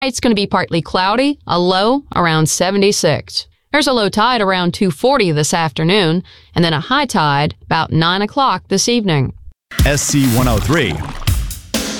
It's going to be partly cloudy, a low around 76. There's a low tide around 2:40 this afternoon, and then a high tide about 9 o'clock this evening. SC 103.